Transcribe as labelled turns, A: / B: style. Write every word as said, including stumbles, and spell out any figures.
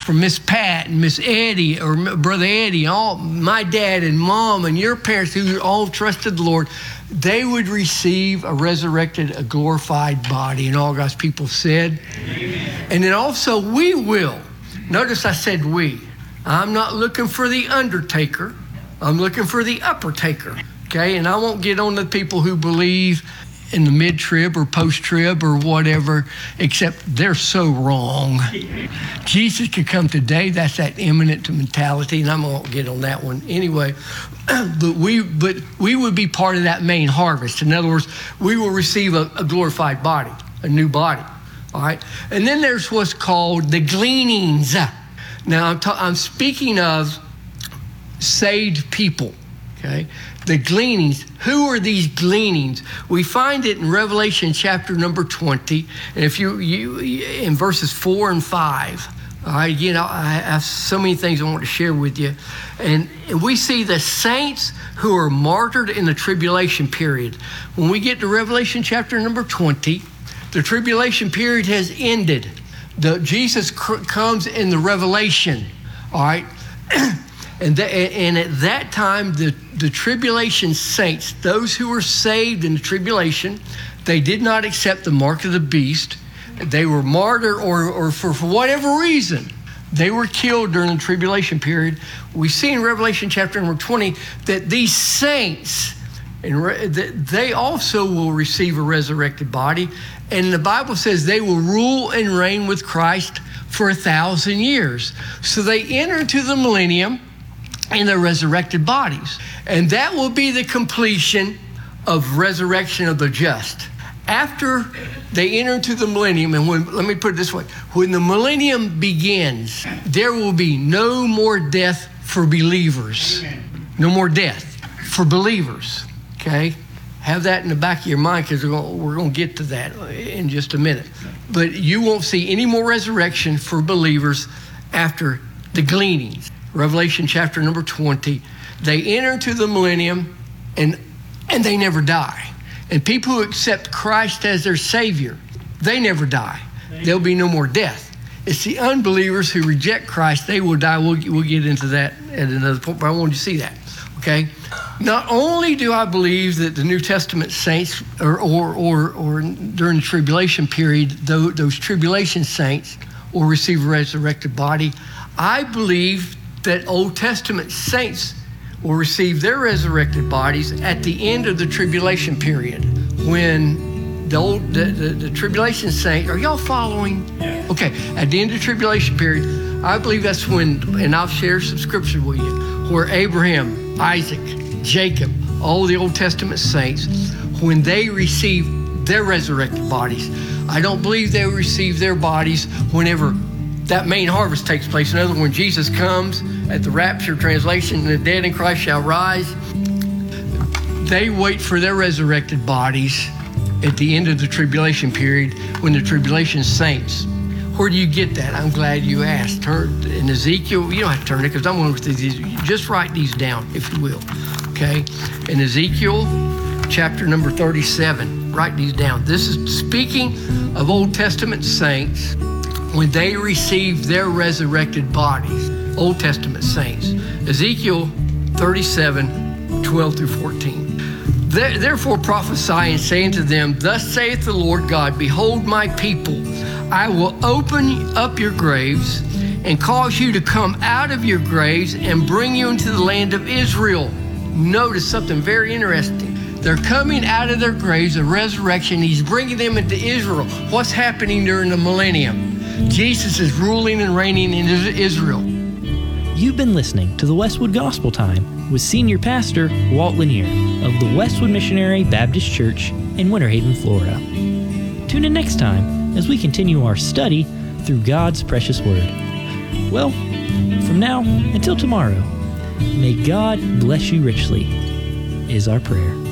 A: from Miss Pat and Miss Eddie or Brother Eddie, all my dad and mom and your parents who all trusted the Lord, they would receive a resurrected, a glorified body. And all God's people said, amen. And then also we will. Notice I said we. I'm not looking for the undertaker. I'm looking for the upper taker. Okay, and I won't get on the people who believe in the mid-trib or post-trib or whatever, except they're so wrong. Jesus could come today. That's that imminent mentality, and I won't get on that one anyway. But we, but we would be part of that main harvest. In other words, we will receive a, a glorified body, a new body. All right, and then there's what's called the gleanings. Now I'm, ta- I'm speaking of saved people. Okay, the gleanings. Who are these gleanings? We find it in Revelation chapter number twenty, and if you you in verses four and five. All right, you know, I have so many things I want to share with you, and, and we see the saints who are martyred in the tribulation period. When we get to Revelation chapter number twenty, the tribulation period has ended. The Jesus cr- comes in the revelation. All right. And, the, and at that time, the, the tribulation saints, those who were saved in the tribulation, they did not accept the mark of the beast. They were martyred, or, or for, for whatever reason, they were killed during the tribulation period. We see in Revelation chapter number twenty that these saints, and re, that they also will receive a resurrected body. And the Bible says they will rule and reign with Christ for a thousand years. So they enter into the millennium in their resurrected bodies. And that will be the completion of resurrection of the just. After they enter into the millennium, and when, let me put it this way, when the millennium begins, there will be no more death for believers. Amen. No more death for believers, okay? Have that in the back of your mind, because we're going to get to that in just a minute. But you won't see any more resurrection for believers after the gleanings. Revelation chapter number twenty, they enter into the millennium and and they never die. And people who accept Christ as their Savior, they never die. There'll be no more death. It's the unbelievers who reject Christ, they will die. We'll, we'll get into that at another point, but I want you to see that, okay? Not only do I believe that the New Testament saints, or or or, or during the tribulation period, those, those tribulation saints will receive a resurrected body, I believe that Old Testament saints will receive their resurrected bodies at the end of the tribulation period. When the old the, the, the tribulation saint, are y'all following? Yeah. Okay, at the end of the tribulation period, I believe that's when, and I'll share some scripture with you, where Abraham, Isaac, Jacob, all the Old Testament saints, when they receive their resurrected bodies. I don't believe they will receive their bodies whenever that main harvest takes place. In other words, when Jesus comes at the rapture translation, the dead in Christ shall rise. They wait for their resurrected bodies at the end of the tribulation period, when the tribulation saints. Where do you get that? I'm glad you asked. Turn in Ezekiel. You don't have to turn it, because I'm going to these. Just write these down, if you will. Okay, in Ezekiel chapter number thirty-seven. Write these down. This is speaking of Old Testament saints when they received their resurrected bodies. Old Testament saints. Ezekiel thirty-seven, twelve through fourteen. Therefore prophesy and say unto them, Thus saith the Lord God, Behold my people, I will open up your graves and cause you to come out of your graves and bring you into the land of Israel. Notice something very interesting. They're coming out of their graves, a resurrection. He's bringing them into Israel. What's happening during the millennium? Jesus is ruling and reigning in Israel.
B: You've been listening to the Westwood Gospel Time with Senior Pastor Walt Lanier of the Westwood Missionary Baptist Church in Winter Haven, Florida. Tune in next time as we continue our study through God's precious Word. Well, from now until tomorrow, may God bless you richly, is our prayer.